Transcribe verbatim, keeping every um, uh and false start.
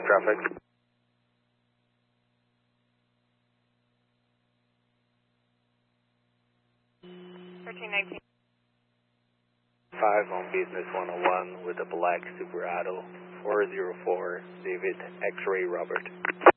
traffic. thirteen nineteen. five on business one oh one with a black Silverado four zero four David X-Ray Robert.